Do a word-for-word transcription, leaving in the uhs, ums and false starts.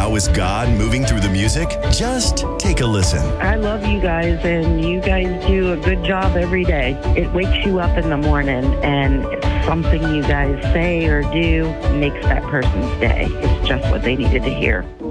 How is God moving through the music? Just take a listen. I love you guys, and you guys do a good job every day. It wakes you up in the morning, and something you guys say or do makes that person's day. It's just what they needed to hear.